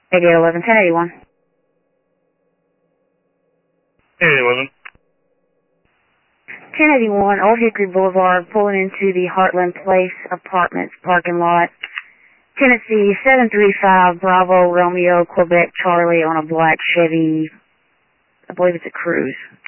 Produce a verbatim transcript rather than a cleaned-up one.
eighty-eight eleven, ten eighty-one. ten eleven. ten eighty-one, Old Hickory Boulevard, pulling into the Heartland Place Apartments parking lot. Tennessee, seven three five Bravo Romeo Quebec Charlie on a black Chevy. I believe it's a Cruise.